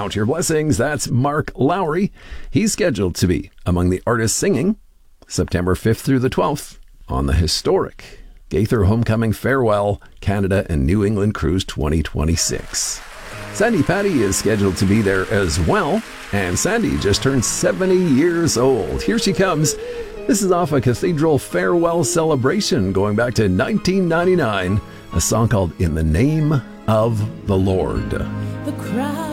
Count Your Blessings. That's Mark Lowry. He's scheduled to be among the artists singing September 5th through the 12th on the historic Gaither Homecoming Farewell Canada and New England Cruise 2026. Sandy Patty is scheduled to be there as well, and Sandy just turned 70 years old. Here she comes. This is off a Cathedral Farewell Celebration going back to 1999, a song called In the Name of the Lord. The crowd